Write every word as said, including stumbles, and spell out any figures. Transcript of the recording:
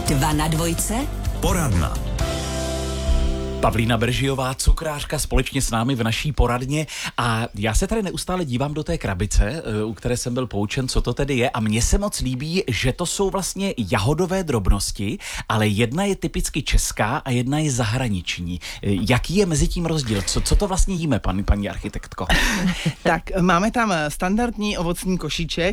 Dva na dvojce. Poradna. Pavlína Beržijová, cukrářka, společně s námi v naší poradně a já se tady neustále dívám do té krabice, u které jsem byl poučen, co to tedy je a mně se moc líbí, že to jsou vlastně jahodové drobnosti, ale jedna je typicky česká a jedna je zahraniční. Jaký je mezi tím rozdíl? Co, co to vlastně jíme, paní, paní architektko? Tak máme tam standardní ovocní košíček,